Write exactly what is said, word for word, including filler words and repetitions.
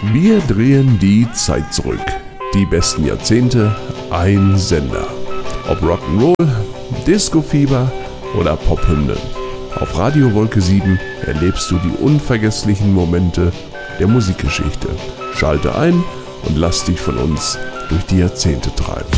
Wir drehen die Zeit zurück. Die besten Jahrzehnte, ein Sender. Ob Rock'n'Roll, Disco-Fieber oder Pophymnen. Auf Radio Wolke sieben erlebst du die unvergesslichen Momente der Musikgeschichte. Schalte ein und lass dich von uns durch die Jahrzehnte treiben.